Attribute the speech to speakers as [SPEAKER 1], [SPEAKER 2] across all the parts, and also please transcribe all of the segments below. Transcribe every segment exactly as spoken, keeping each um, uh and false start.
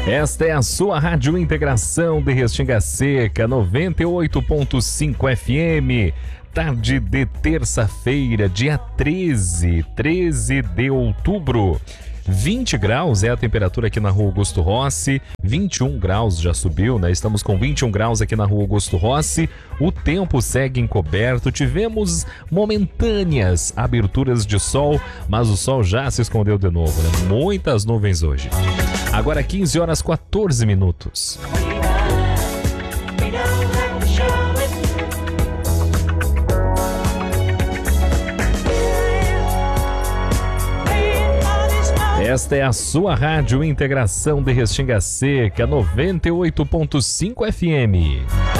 [SPEAKER 1] Esta é a sua Rádio Integração de Restinga Seca, noventa e oito ponto cinco F M. Tarde de terça-feira, dia treze, treze de outubro. vinte graus é a temperatura aqui na Rua Augusto Rossi, vinte e um graus já subiu, né? Estamos com vinte e um graus aqui na Rua Augusto Rossi. O tempo segue encoberto, tivemos momentâneas aberturas de sol, mas o sol já se escondeu de novo, né? Muitas nuvens hoje. Agora quinze horas e quatorze minutos. Esta é a sua Rádio Integração de Restinga Seca, noventa e oito ponto cinco F M.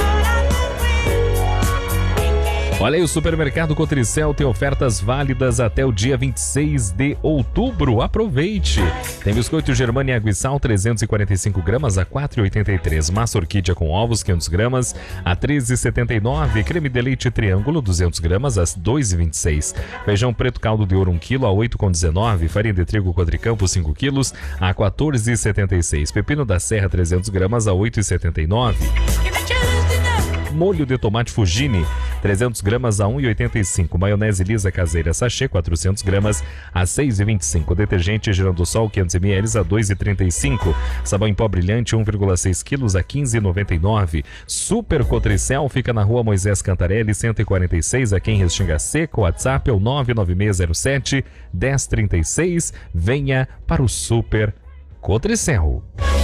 [SPEAKER 1] Olha aí, o Supermercado Cotricel tem ofertas válidas até o dia vinte e seis de outubro. Aproveite! Tem biscoito Germânia Água e Sal trezentos e quarenta e cinco gramas a quatro reais e oitenta e três centavos. Massa Orquídea com ovos quinhentas gramas a treze reais e setenta e nove centavos. Creme de leite Triângulo duzentas gramas a dois reais e vinte e seis centavos. Feijão preto caldo de ouro um quilo a oito reais e dezenove centavos. Farinha de trigo Quadricampo cinco quilos a quatorze reais e setenta e seis centavos. Pepino da Serra trezentas gramas a oito reais e setenta e nove centavos. Molho de tomate Fugini, trezentas gramas a um real e oitenta e cinco centavos. Maionese lisa caseira sachê, quatrocentas gramas a seis reais e vinte e cinco centavos. Detergente Girando Sol, quinhentos mililitros a dois reais e trinta e cinco centavos. Sabão em pó brilhante, um vírgula seis quilos a quinze reais e noventa e nove centavos. Super Cotricel fica na Rua Moisés Cantarelli, cento e quarenta e seis, aqui em Restinga Seca. O WhatsApp é o nove nove seis zero sete, um zero três seis. Venha para o Super Cotricel.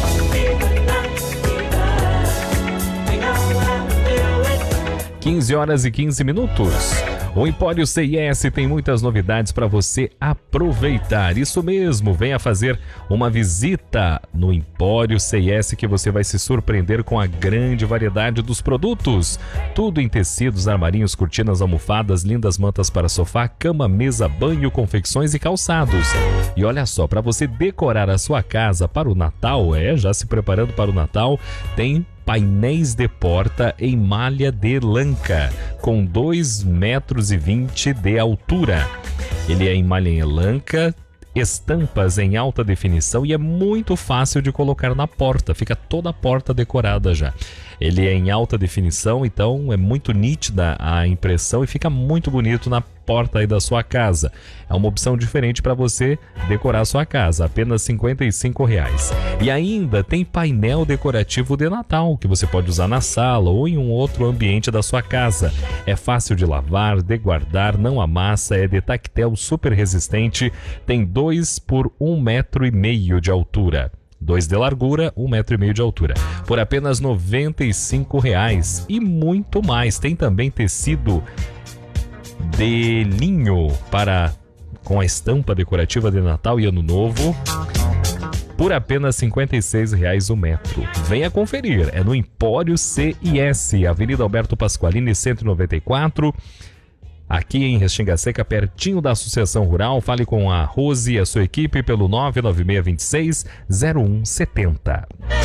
[SPEAKER 1] quinze horas e quinze minutos. O Empório C I S tem muitas novidades para você aproveitar. Isso mesmo, venha fazer uma visita no Empório C I S que você vai se surpreender com a grande variedade dos produtos. Tudo em tecidos, armarinhos, cortinas, almofadas, lindas mantas para sofá, cama, mesa, banho, confecções e calçados. E olha só, para você decorar a sua casa para o Natal, é, já se preparando para o Natal, tem painéis de porta em malha de lanca, com dois metros e vinte de altura. Ele é em malha em lanca, estampas em alta definição e é muito fácil de colocar na porta, fica toda a porta decorada já. Ele é em alta definição, então é muito nítida a impressão e fica muito bonito na porta aí da sua casa. É uma opção diferente para você decorar a sua casa, apenas cinquenta e cinco reais. E ainda tem painel decorativo de Natal, que você pode usar na sala ou em um outro ambiente da sua casa. É fácil de lavar, de guardar, não amassa, é de tactel super resistente, tem dois por um metro e meio de altura. dois de largura, um metro e meio de altura, por apenas noventa e cinco reais e muito mais. Tem também tecido de linho para com a estampa decorativa de Natal e Ano Novo, por apenas cinquenta e seis reais o metro. Venha conferir, é no Empório C I S, Avenida Alberto Pasqualini, cento e noventa e quatro, aqui em Restinga Seca, pertinho da Associação Rural. Fale com a Rose e a sua equipe pelo nove nove seis dois seis zero um sete zero.